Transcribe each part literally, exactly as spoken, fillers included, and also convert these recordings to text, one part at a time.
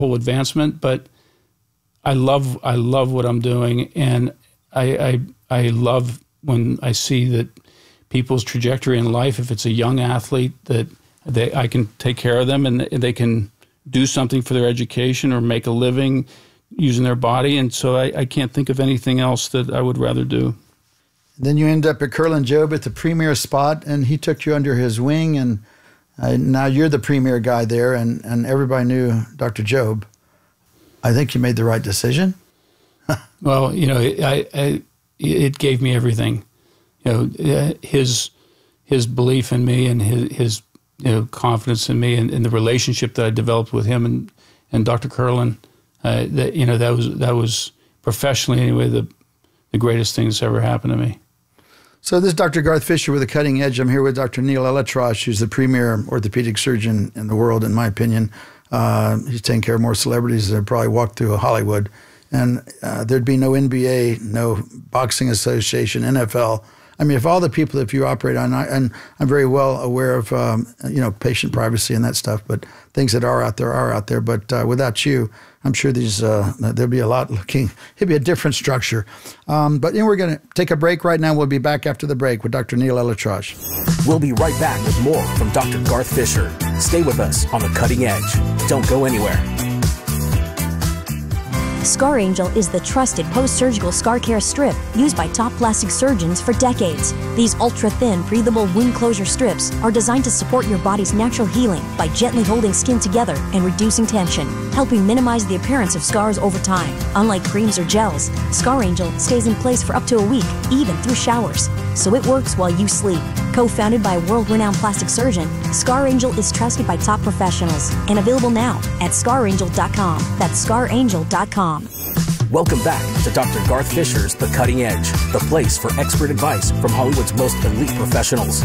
whole advancement, but I love I love what I'm doing, and I I, I love when I see that people's trajectory in life, if it's a young athlete, that they I can take care of them and they can do something for their education or make a living using their body. And so I, I can't think of anything else that I would rather do. Then you end up at Kerlan Jobe at the premier spot, and he took you under his wing, and uh, now you're the premier guy there, and, and everybody knew Doctor Jobe. I think you made the right decision. Well, you know, I, I, it gave me everything. You know, his his belief in me and his, his you know, confidence in me, and, and the relationship that I developed with him and, and Doctor Kerlan, uh, that you know that was that was professionally anyway the the greatest thing that's ever happened to me. So this is Doctor Garth Fisher with The Cutting Edge. I'm here with Doctor Neil ElAttrache, who's the premier orthopedic surgeon in the world, in my opinion. Uh, he's taken care of more celebrities that have probably walked through Hollywood. And uh, there'd be no N B A, no Boxing Association, N F L. I mean, if all the people that you operate on, I, and I'm very well aware of, um, you know, patient privacy and that stuff, but things that are out there are out there. But uh, without you, I'm sure these uh, there'll be a lot looking, it'd be a different structure. Um, but you know, we're going to take a break right now. We'll be back after the break with Doctor Neil ElAttrache. We'll be right back with more from Doctor Garth Fisher. Stay with us on The Cutting Edge. Don't go anywhere. Scar Angel is the trusted post-surgical scar care strip used by top plastic surgeons for decades. These ultra-thin, breathable wound closure strips are designed to support your body's natural healing by gently holding skin together and reducing tension, helping minimize the appearance of scars over time. Unlike creams or gels, Scar Angel stays in place for up to a week, even through showers, so it works while you sleep. Co-founded by a world-renowned plastic surgeon, Scar Angel is trusted by top professionals and available now at scar angel dot com. That's scar angel dot com. Welcome back to Doctor Garth Fisher's The Cutting Edge, the place for expert advice from Hollywood's most elite professionals.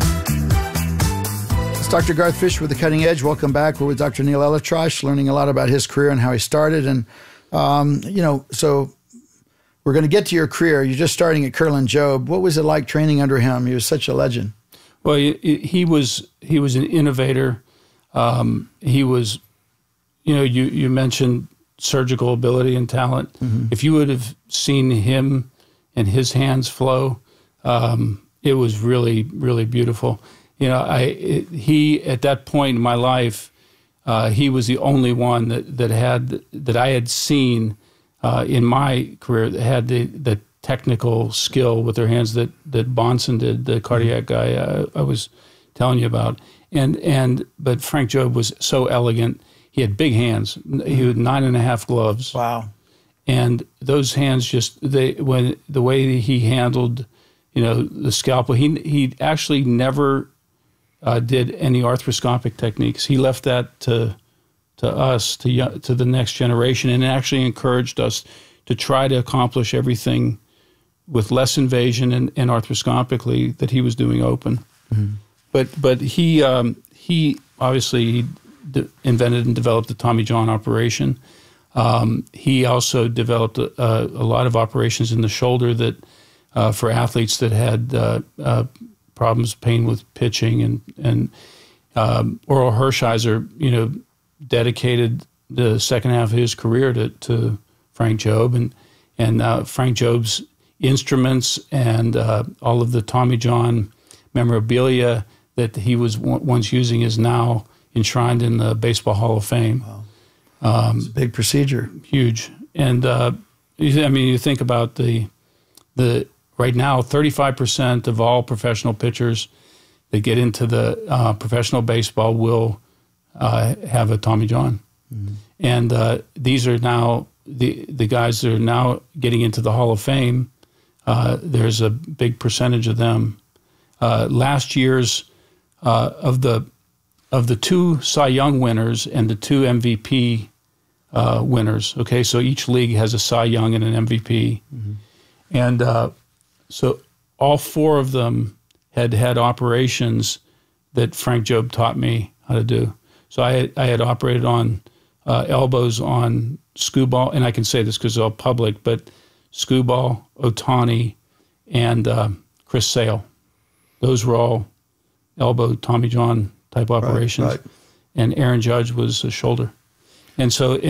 It's Doctor Garth Fisher with The Cutting Edge. Welcome back. We're with Doctor Neil ElAttrache, learning a lot about his career and how he started. And, um, you know, so we're going to get to your career. You're just starting at Kerlan Jobe. What was it like training under him? He was such a legend. Well, he was he was an innovator. Um, he was, you know, you, you mentioned surgical ability and talent. Mm-hmm. If you would have seen him and his hands flow, um, it was really, really beautiful. You know, I it, he at that point in my life, uh, he was the only one that that had that I had seen uh, in my career that had the the technical skill with their hands that that Bonson did, the cardiac guy uh, I was telling you about. And and but Frank Jobe was so elegant. He had big hands. He had nine and a half gloves. Wow. And those hands just, they when the way he handled, you know, the scalpel, he he actually never uh, did any arthroscopic techniques. He left that to to us, to to the next generation, and actually encouraged us to try to accomplish everything with less invasion and, and arthroscopically that he was doing open. Mm-hmm. But but he um, he obviously invented and developed the Tommy John operation. Um, he also developed a, a, a lot of operations in the shoulder that uh, for athletes that had uh, uh, problems, pain with pitching, and and um, Oral Hershiser, you know, dedicated the second half of his career to, to Frank Jobe, and and uh, Frank Jobe's instruments and uh, all of the Tommy John memorabilia that he was once using is now enshrined in the Baseball Hall of Fame. Wow. Um, it's a big procedure. Huge. And, uh, I mean, you think about the, the right now, thirty-five percent of all professional pitchers that get into the uh, professional baseball will uh, have a Tommy John. Mm-hmm. And uh, these are now, the, the guys that are now getting into the Hall of Fame, uh, there's a big percentage of them. Uh, last year's, uh, of the Of the two Cy Young winners and the two M V P uh, winners, okay, so each league has a Cy Young and an M V P. Mm-hmm. And uh, so all four of them had had operations that Frank Jobe taught me how to do. So I had, I had operated on uh, elbows on Skubal, and I can say this because it's all public, but Skubal, Ohtani, and uh, Chris Sale. Those were all elbow Tommy John type operations. Right, right. And Aaron Judge was a shoulder. And so